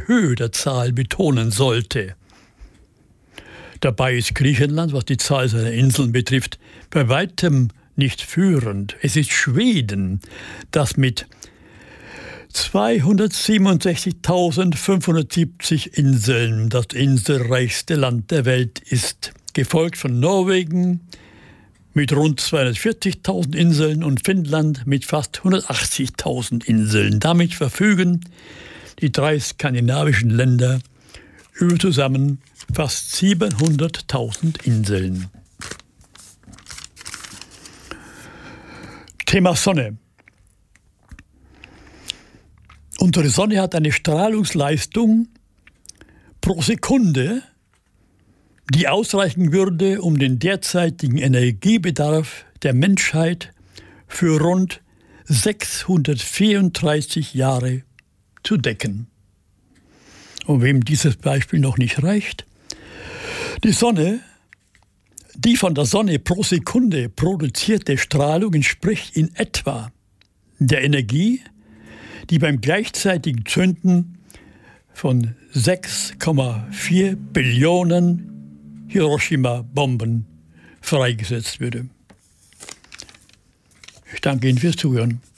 Höhe der Zahl betonen sollte. Dabei ist Griechenland, was die Zahl seiner Inseln betrifft, bei weitem nicht führend. Es ist Schweden, das mit 267.570 Inseln das inselreichste Land der Welt ist, gefolgt von Norwegen mit rund 240.000 Inseln und Finnland mit fast 180.000 Inseln. Damit verfügen die 3 skandinavischen Länder über zusammen fast 700.000 Inseln. Thema Sonne. Unsere Sonne hat eine Strahlungsleistung pro Sekunde, die ausreichen würde, um den derzeitigen Energiebedarf der Menschheit für rund 634 Jahre zu decken. Und wem dieses Beispiel noch nicht reicht, die von der Sonne pro Sekunde produzierte Strahlung entspricht in etwa der Energie, die beim gleichzeitigen Zünden von 6,4 Billionen Hiroshima-Bomben freigesetzt würde. Ich danke Ihnen fürs Zuhören.